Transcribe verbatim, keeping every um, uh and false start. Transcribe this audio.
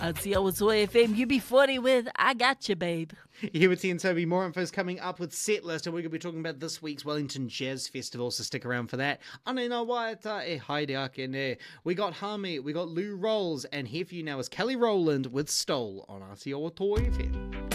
Aotearoa Toy F M, U B forty with I Got You, Babe. Here with T and Toby, more info's coming up with Setlist, and we're going to be talking about this week's Wellington Jazz Festival, so stick around for that. Ane na waeta e haere ake ne. We got Hami, we got Lou Rolls, and here for you now is Kelly Rowland with Stole on Aotearoa Toy F M.